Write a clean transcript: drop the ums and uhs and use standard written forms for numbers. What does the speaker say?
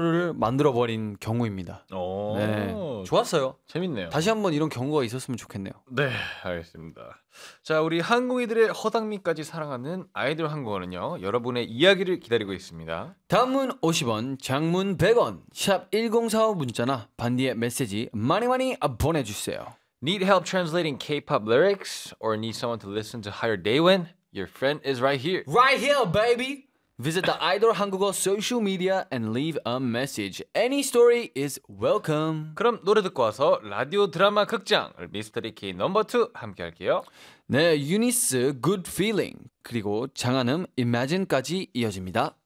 아이돌을 만들어버린 경우입니다. 오, 네, 좋았어요. 재밌네요. 다시 한번 이런 경우가 있었으면 좋겠네요. 네, 알겠습니다. 자, 우리 한국인들의 허당미까지 사랑하는 아이돌 한국어는요. 여러분의 이야기를 기다리고 있습니다. 단문 50원, 장문 100원, 샵 1045 문자나 반디의 메시지 많이 많이 보내주세요. Need help translating K-pop lyrics or need someone to listen to Higher Daewon? Your friend is right here. Right here, baby! Visit the 아이돌 한국어 social media and leave a message. Any story is welcome. 그럼 노래 듣고 와서 라디오 드라마 극장 미스터리 K 넘버2 함께 할게요. 네, 유니스 Good Feeling 그리고 장한음 Imagine까지 이어집니다.